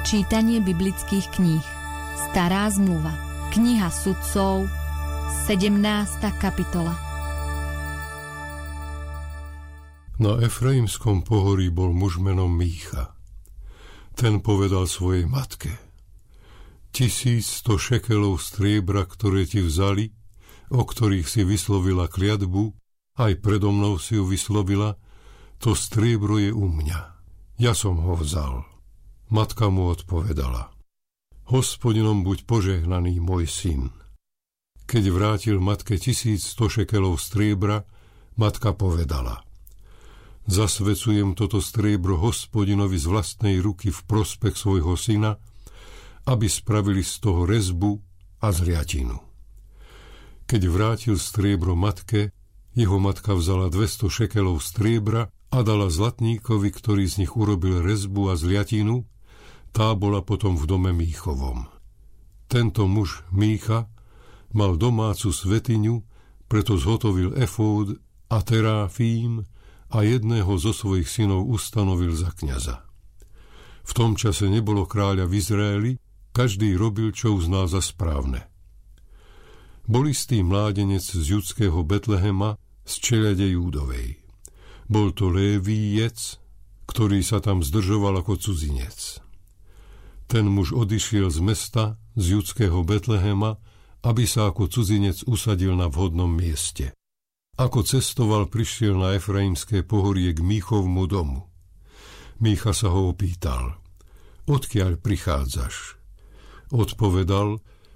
Čítanie biblických kníh. Stará zmluva. Kniha Sudcov, 17. kapitola. Na Efraimskom pohorí bol muž menom Mícha. Ten povedal svojej matke: 1100 šekelov striebra, ktoré ti vzali, o ktorých si vyslovila kliatbu, aj predo mnou si ju vyslovila, to striebro je u mňa. Ja som ho vzal. Matka mu odpovedala: Hospodinom buď požehnaný, môj syn. Keď vrátil matke 1100 šekelov striebra, matka povedala: Zasvecujem toto striebro Hospodinovi z vlastnej ruky v prospech svojho syna, aby spravili z toho rezbu a zliatinu. Keď vrátil striebro matke, jeho matka vzala 200 šekelov striebra a dala zlatníkovi, ktorý z nich urobil rezbu a zliatinu. Tá bola potom v dome Míchovom. Tento muž Mícha mal domácu svetiňu, preto zhotovil efód a teráfím a jedného zo svojich synov ustanovil za kňaza. V tom čase nebolo kráľa v Izraeli, každý robil, čo uznal za správne. Bol istý mládenec z judského Betlehema, z čeľade Júdovej. Bol to Lévíjec, ktorý sa tam zdržoval ako cudzinec. Ten muž odišiel z mesta, z judského Betlehema, aby sa ako cudzinec usadil na vhodnom mieste. Ako cestoval, prišiel na Efraimské pohorie k Míchovmu domu. Mícha sa ho opýtal: Odkiaľ prichádzaš? Odpovedal: